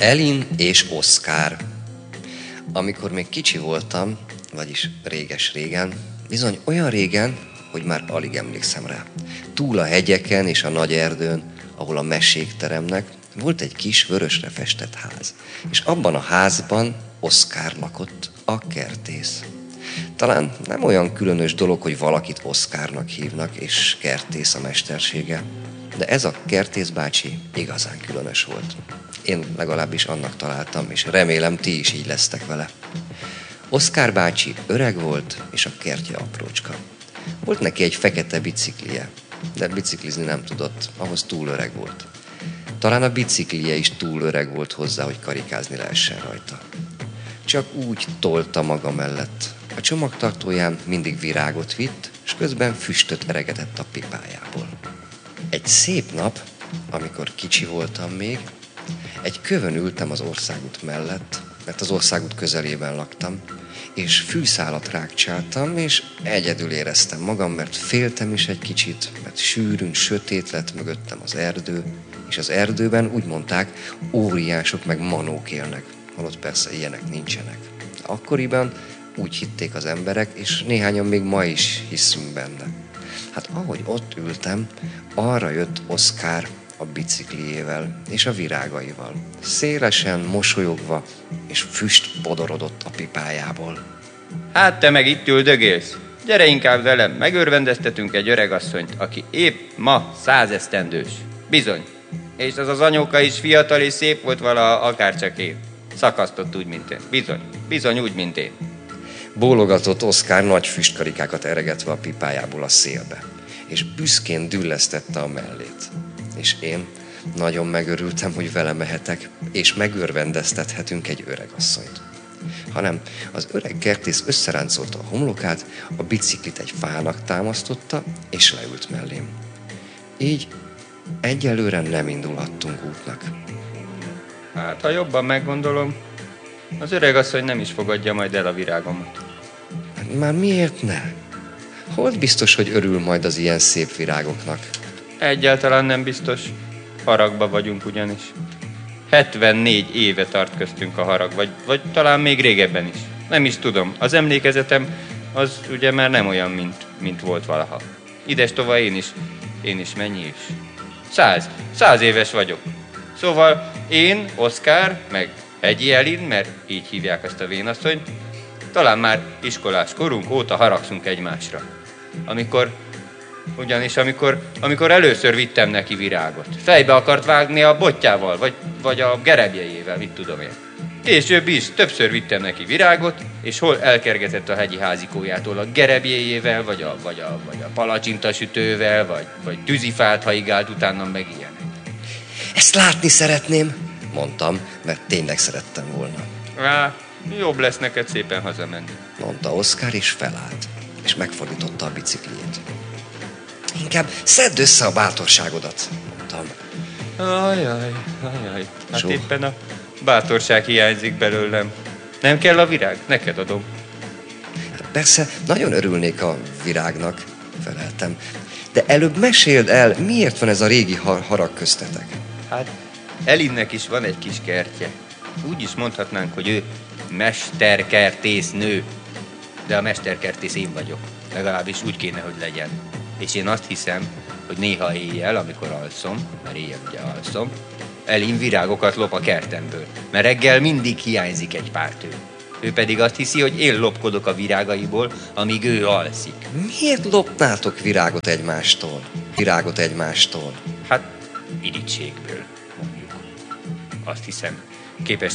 Elin és Oszkár. Amikor még kicsi voltam, vagyis réges-régen, bizony olyan régen, hogy már alig emlékszem rá. Túl a hegyeken és a nagy erdőn, ahol a mesék teremnek, volt egy kis vörösre festett ház. És abban a házban Oszkár lakott, a kertész. Talán nem olyan különös dolog, hogy valakit Oszkárnak hívnak, és kertész a mestersége. De ez a kertész bácsi igazán különös volt. Én legalábbis annak találtam, és remélem ti is így lesztek vele. Oszkár bácsi öreg volt, és a kertje aprócska. Volt neki egy fekete biciklije, de biciklizni nem tudott, ahhoz túl öreg volt. Talán a biciklije is túl öreg volt hozzá, hogy karikázni lehessen rajta. Csak úgy tolta maga mellett. A csomagtartóján mindig virágot vitt, és közben füstöt eregetett a pipájából. Egy szép nap, amikor kicsi voltam még, egy kövön ültem az országút mellett, mert az országút közelében laktam, és fűszálat rákcsáltam, és egyedül éreztem magam, mert féltem is egy kicsit, mert sűrűn, sötét lett mögöttem az erdő, és az erdőben úgy mondták, óriások meg manók élnek, holott persze ilyenek nincsenek. Akkoriban úgy hitték az emberek, és néhányan még ma is hiszünk benne. Hát ahogy ott ültem, arra jött Oszkár a bicikliével és a virágaival. Szélesen mosolyogva, és füst bodorodott a pipájából. Hát te meg itt üldögélsz. Gyere inkább velem, megörvendeztetünk egy öregasszonyt, aki épp ma 100 esztendős. Bizony. És az anyóka is fiatal és szép volt vala akárcsak én. Szakasztott úgy, mint én. Bizony úgy, mint én. Bólogatott Oszkár nagy füstkarikákat eregetve a pipájából a szélbe, és büszkén düllesztette a mellét. És én nagyon megörültem, hogy vele mehetek, és megörvendeztethetünk egy öregasszonyt. Hanem az öreg kertész összeráncolta a homlokát, a biciklit egy fának támasztotta, és leült mellém. Így egyelőre nem indulhattunk útnak. Hát, ha jobban meggondolom, az öregasszony nem is fogadja majd el a virágomat. Már miért ne? Hol biztos, hogy örül majd az ilyen szép virágoknak? Egyáltalán nem biztos. Haragba vagyunk ugyanis. 74 éve tart köztünk a harag, vagy talán még régebben is. Nem is tudom. Az emlékezetem az ugye már nem olyan, mint volt valaha. Idestova én is mennyi is? 100 éves vagyok. Szóval én, Oszkár, meg Hegyi Elin, mert így hívják azt a vénasszonyt, talán már iskolás korunk óta haragszunk egymásra. Amikor először vittem neki virágot. Fejbe akart vágni a botjával, vagy a gerebjeivel, mit tudom én. Később is többször vittem neki virágot, és hol elkergetett a hegyi házikójától a gerebjéjével, vagy a palacsintasütővel, vagy tűzifát haigált utána, meg ilyenek. Ezt látni szeretném, mondtam, mert tényleg szerettem volna. Jobb lesz neked szépen hazamenni, mondta Oszkár, és felállt, és megfordította a bicikliét. Inkább szedd össze a bátorságodat, mondtam. Ajaj. Hát éppen a bátorság hiányzik belőlem. Nem kell a virág? Neked adom. Hát persze, nagyon örülnék a virágnak, feleltem. De előbb meséld el, miért van ez a régi harag köztetek? Hát Elinnek is van egy kis kertje. Úgy is mondhatnánk, hogy ő mesterkertésznő. De a mesterkertész én vagyok. Legalábbis úgy kéne, hogy legyen. És én azt hiszem, hogy néha éjjel, amikor alszom, mert éjjel ugye alszom, Elin virágokat lop a kertemből, mert reggel mindig hiányzik egy pár tő. Ő pedig azt hiszi, hogy én lopkodok a virágaiból, amíg ő alszik. Miért lopnátok virágot egymástól? Hát, irigységből, mondjuk. Azt hiszem, képes